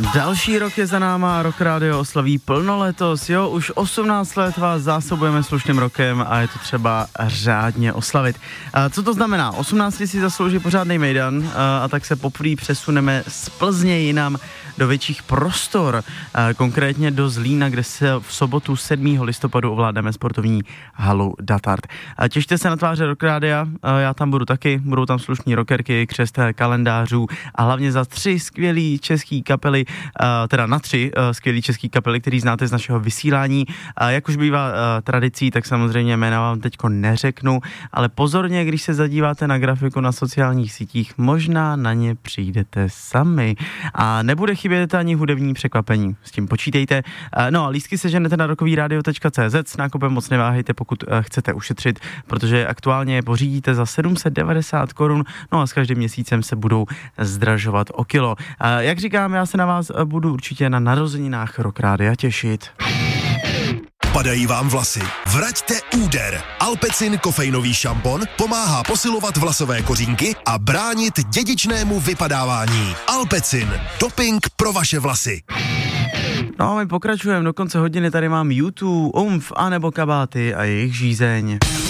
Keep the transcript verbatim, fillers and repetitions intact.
Další rok je za náma a Rock Radio oslaví plno letos, jo, už osmnáct let vás zásobujeme slušným rokem a je to třeba řádně oslavit. A co to znamená? osmnáct si zaslouží pořádnej mejdan a, a tak se poprvé přesuneme z Plzně jinam do větších prostor, a konkrétně do Zlína, kde se v sobotu sedmého listopadu ovládáme sportovní halu Datart. A těšte se na tváře Rock Radia, já tam budu taky, budou tam slušní rockerky, křest kalendářů a hlavně za tři skvělý český kapely, teda na tři skvělý český kapely, který znáte z našeho vysílání. Jak už bývá tradicí, tak samozřejmě jména vám teďko neřeknu, ale pozorně, když se zadíváte na grafiku na sociálních sítích, možná na ně přijdete sami. A nebude chybět ani hudební překvapení, s tím počítejte. No a lístky seženete na rockovyradio tečka cé zet, s nákupem moc neváhejte, pokud chcete ušetřit, protože aktuálně pořídíte za sedm set devadesát korun, no a s každým měsícem se budou zdražovat o kilo. Jak říkám, já se na vás budu určitě na narozeninách Rock Rádia těšit. Padají vám vlasy? Vraťte úder. Alpecin kofeinový šampon pomáhá posilovat vlasové kořínky a bránit dědičnému vypadávání. Alpecin. Doping pro vaše vlasy. No a my pokračujeme, do konce hodiny tady mám YouTube, Umf, anebo Kabáty a jejich žízeň.